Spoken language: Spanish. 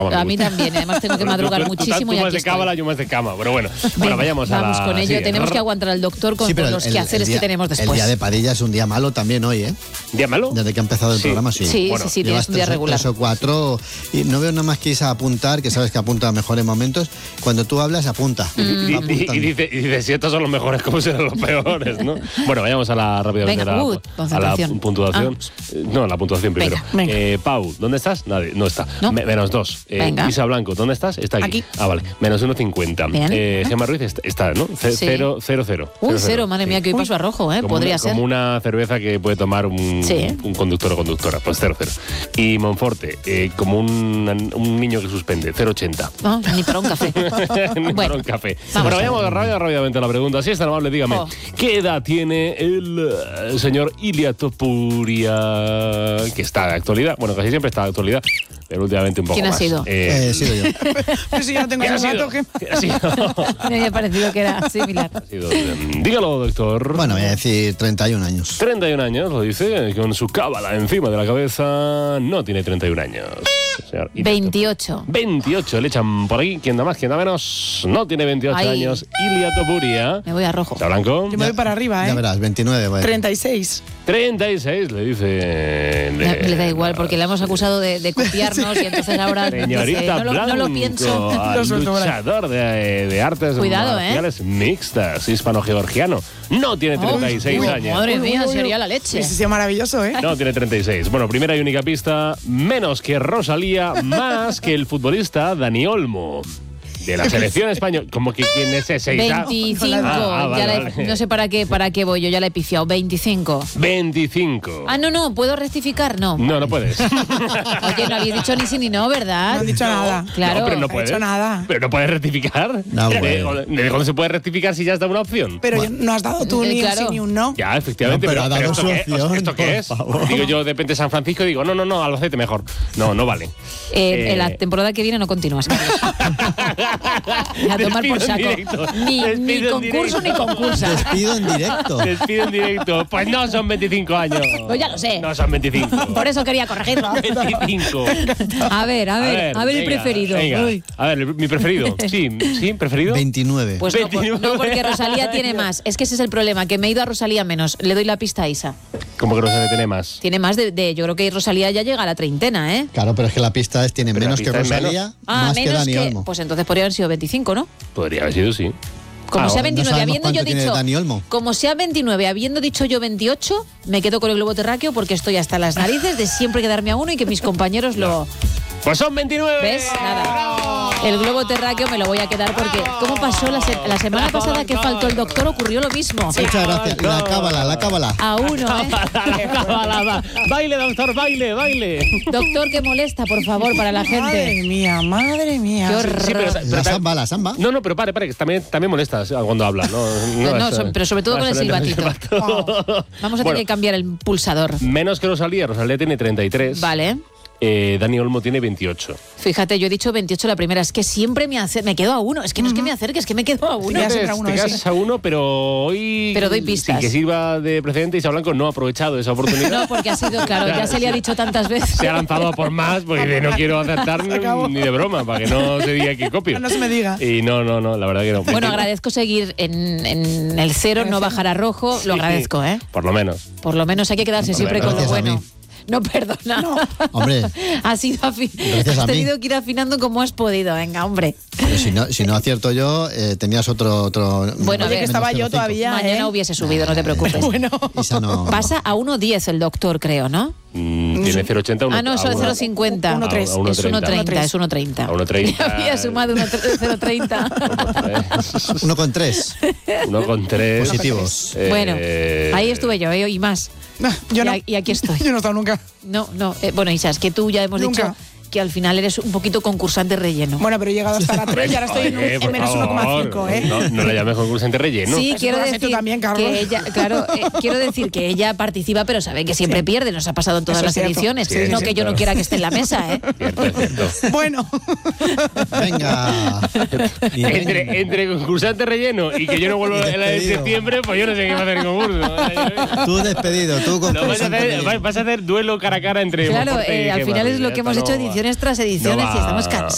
A mí también, además tengo que madrugar muchísimo. Tú y más aquí de cábala, yo más de cama. Pero bueno, vayamos con ello. Sí, tenemos que aguantar al doctor con los quehaceres que tenemos después. El día de Padilla es un día malo también hoy, ¿eh? ¿Día malo? Desde que ha empezado el programa, sí. Sí, tienes un día regular. 3 o 4, y no veo nada más que irse a apuntar, que sabes que apunta a mejores momentos. Cuando tú hablas, apunta. Y dice, si estos son los mejores, ¿cómo serán los peores, no? Bueno, vayamos a la rápidamente a la puntuación. No, la puntuación primero. Venga. Pau, ¿dónde estás? Nadie, no está. ¿No? -2. Isa Blanco, ¿dónde estás? Está aquí. Ah, vale. -1,50. Gemma Ruiz está, ¿no? 0-0. 0, madre mía, que hoy paso a rojo, ¿eh? Podría ser. Como una cerveza que puede tomar un conductor o conductora. Pues 0-0. Y Monforte, como un niño que suspende, 0,80. No, ni para un café. Para un café. Bueno, vayamos rápidamente a la pregunta. Si es tan amable, dígame, ¿qué edad tiene el señor Ilia Topuria? Que está de actualidad. Bueno, casi siempre está de actualidad, pero últimamente un poco más. ¿Quién ha sido? He sido yo. Pero si yo no tengo ese dato, ¿qué? ¿Quién ha sido? Me había parecido que era similar. Dígalo, doctor. Bueno, voy a decir 31 años. 31 años, lo dice, con su cábala encima de la cabeza. No tiene 31 años. Señor, 28. 28, le echan por aquí. ¿Quién da más? ¿Quién da menos? No tiene 28 años. Ilia Topuria. Me voy a rojo. ¿Está blanco? Yo me voy para arriba, ¿eh? Ya verás, 29. Bueno. 36. 36, le dice. Le da igual, porque le hemos acusado de copiarnos y entonces ahora Señorita no lo pienso. Luchador de artes marciales mixtas, hispano-georgiano. No tiene 36 años. Madre mía, sería la leche. Ese sería maravilloso, ¿eh? No tiene 36. Bueno, primera y única pista, menos que Rosalía, más que el futbolista Dani Olmo. De la selección española. ¿Cómo que quién es ese? 25. Vale. No sé para qué voy yo, ya la he pifiado. 25. 25. Ah, no, ¿puedo rectificar? No. No puedes. Oye, no habéis dicho ni sí ni no, ¿verdad? No han dicho nada. Claro. No, pero no puedes. No he dicho nada. Pero no puedes rectificar. No, bueno. ¿De dónde se puede rectificar si ya has dado una opción? Pero no has dado tú ni un sí ni un no. Ya, efectivamente. No, pero ha dado ¿esto su qué? opción, ¿Esto qué es? Digo yo, de repente San Francisco, digo, no, Albacete mejor. No vale. En la temporada que viene no continúas, Carlos. A tomar por saco. Ni concurso ni concursa. Despido en directo. Despido en directo. Pues no son 25 años. Pues ya lo sé. No son 25. Por eso quería corregirlo. 25. A ver el preferido. Venga. A ver, mi preferido. Sí, preferido. 29. Pues 29. no, porque Rosalía tiene más. Es que ese es el problema, que me he ido a Rosalía menos. Le doy la pista a Isa. ¿Cómo que Rosalía tiene más? Tiene más yo creo que Rosalía ya llega a la treintena, ¿eh? Claro, pero es que la pista tiene Pero menos la que pista es Rosalía, más que Dani Olmo. Pues entonces podría haber sido 25, ¿no? Podría haber sido, sí. Como sea 29, no sabemos habiendo yo cuánto tiene dicho. Dani Olmo. Como sea 29, habiendo dicho yo 28, me quedo con el globo terráqueo porque estoy hasta las narices de siempre quedarme a uno y que mis compañeros lo. Pues son 29. ¿Ves? Nada. El globo terráqueo me lo voy a quedar porque. ¿Cómo pasó la semana pasada que faltó el doctor? Ocurrió lo mismo. Muchas gracias. La cábala. A uno, ¿eh? Baile, doctor, baile. Doctor, que molesta, por favor, para la gente. Madre mía. Qué horror. Sí, pero La samba. No, pero pare, que también molestas cuando hablas, ¿no? Pero sobre todo con el silbatito. Vamos a tener que cambiar el pulsador. Menos que Rosalía tiene 33. Vale. Dani Olmo tiene 28. Fíjate, yo he dicho 28 la primera. Es que siempre me quedo a uno. Es que no es que me acerque, es que me quedo a uno. Te quedas a uno, pero hoy. Pero doy pistas. Sin que sirva de precedente, Isa Blanco no ha aprovechado esa oportunidad. No, porque ha sido, claro, ya se le ha dicho tantas veces. Se ha lanzado a por más, porque no quiero acertar ni de broma, para que no se diga que copio. No se me diga. Y no, la verdad que no. Bueno, agradezco seguir en el 0, no bajar a rojo. Lo agradezco, ¿eh? Por lo menos. Por lo menos hay que quedarse siempre con lo bueno. No, perdona. No. Hombre. Has tenido que ir afinando como has podido. Venga, hombre. Pero si no acierto yo, tenías otro. Bueno, oye, que estaba yo todavía. Mañana hubiese subido, no te preocupes. Bueno. Pasa a 1.10 el doctor, creo, ¿no? Tiene 0,80. Ah, no, solo 0,50. 1,3. Es 1,30. Es 1,30. A 1,30. Había sumado 0,30. 1,3. 1,3. Positivos. Bueno, ahí estuve yo, y más. Yo no. Y aquí estoy. Yo no he estado nunca. No. Bueno, Isa, es que tú ya hemos dicho que al final eres un poquito concursante relleno. Bueno, pero he llegado hasta la 3 y ahora estoy en menos 1,5, ¿eh? No la llames concursante relleno. Sí, quiero decir tú también, Carlos. que ella, quiero decir que ella participa, pero sabe que siempre pierde. Nos ha pasado en todas Eso las es cierto. ediciones. Sí, No sí, que yo no quiera que esté en la mesa, ¿eh? Cierto. Bueno. Venga. Entre concursante relleno y que yo no vuelvo a la de septiembre, pues yo no sé qué va a hacer el concurso. Tú despedido, tú Vas a hacer duelo cara a cara entre. Claro, Monforte y al Gemma. final es lo que hemos hecho ediciones tras ediciones y estamos cansados.